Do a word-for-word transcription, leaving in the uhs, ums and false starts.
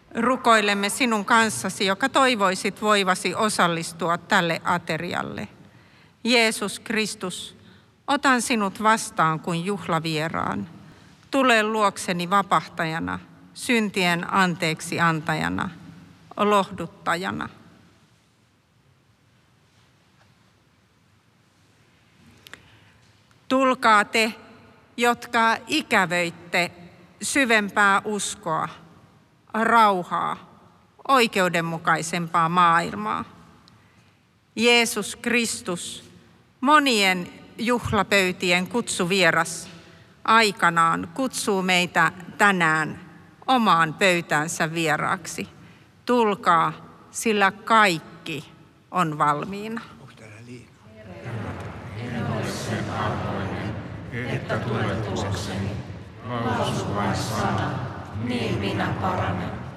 Rukoilemme sinun kanssasi, joka toivoisit voivasi osallistua tälle aterialle. Jeesus Kristus, otan sinut vastaan kuin juhlavieraan. Tule luokseni vapahtajana, syntien anteeksi antajana, lohduttajana. Tulkaa te, jotka ikävöitte syvempää uskoa, rauhaa, oikeudenmukaisempaa maailmaa. Jeesus Kristus, monien juhlapöytien kutsuvieras, aikanaan kutsuu meitä tänään omaan pöytäänsä vieraaksi. Tulkaa, sillä kaikki on valmiina. En ole sen arvoinen, että tulet luokseni. Lausu vain sana, niin minä paranen.